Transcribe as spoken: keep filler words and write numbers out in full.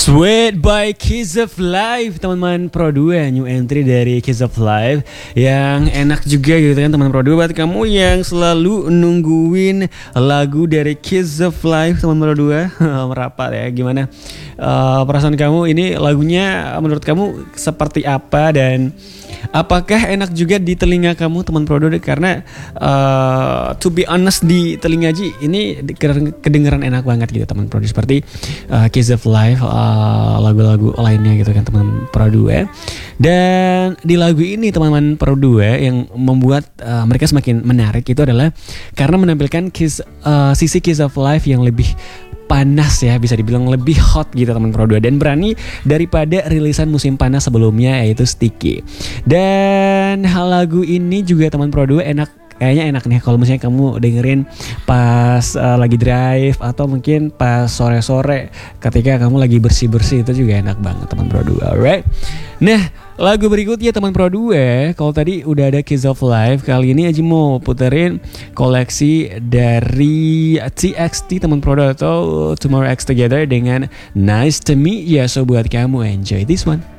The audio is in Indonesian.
Sweet by Kiss of Life, teman-teman Pro dua, new entry dari Kiss of Life yang enak juga gitu kan teman-teman Pro dua. Buat kamu yang selalu nungguin lagu dari Kiss of Life, teman-teman Pro dua, merapat ya. Gimana uh, perasaan kamu, ini lagunya menurut kamu seperti apa dan apakah enak juga di telinga kamu teman Pro dua? Karena uh, to be honest di telinga Ji ini kedengeran enak banget gitu teman Pro dua, seperti uh, Kiss of Life, uh, lagu-lagu lainnya gitu kan teman Pro dua. Dan di lagu ini teman-teman Pro dua yang membuat uh, mereka semakin menarik itu adalah karena menampilkan kiss, uh, sisi Kiss of Life yang lebih panas ya, bisa dibilang lebih hot gitu teman Pro dua, dan berani daripada rilisan musim panas sebelumnya yaitu Sticky. Dan hal lagu ini juga teman Pro dua enak, kayaknya enak nih kalau misalnya kamu dengerin pas uh, lagi drive atau mungkin pas sore-sore ketika kamu lagi bersih-bersih, itu juga enak banget teman Pro dua. Alright. Nah, lagu berikutnya teman Pro dua, kalau tadi udah ada Kiss of Life, kali ini Aji mau puterin koleksi dari T X T teman Pro dua atau Tomorrow X Together dengan Nice to Meet You. So buat kamu enjoy this one.